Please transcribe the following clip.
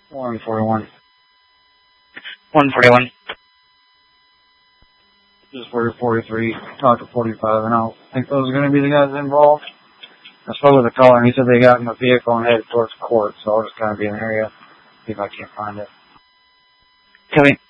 141. 141. This is 43. Talked to 45, and I don't think those are going to be the guys involved. I spoke with the caller, and he said they got in the vehicle and headed towards court, so I'll just kind of be in the area, see if I can't find it. Copy.